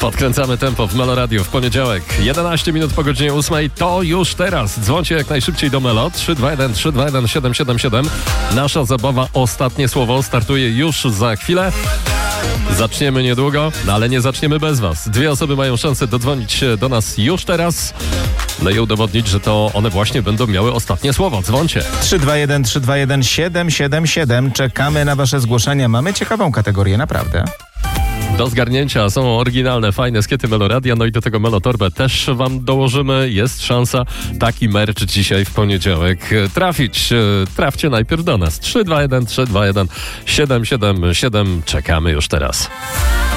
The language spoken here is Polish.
Podkręcamy tempo w Melo Radio w poniedziałek. 11 minut po godzinie 8. To już teraz. Dzwońcie jak najszybciej do Melo. 321 321 777. Nasza zabawa Ostatnie Słowo startuje już za chwilę. Zaczniemy niedługo, ale nie zaczniemy bez was. 2 osoby mają szansę dodzwonić się do nas już teraz. No i udowodnić, że to one właśnie będą miały ostatnie słowo. Dzwońcie. 321 321 777. Czekamy na wasze zgłoszenia. Mamy ciekawą kategorię, naprawdę. Do zgarnięcia są oryginalne, fajne skiety Meloradia, no i do tego Melotorbę też wam dołożymy. Jest szansa taki merch dzisiaj w poniedziałek trafić. Trafcie najpierw do nas. 321 321 777. Czekamy już teraz.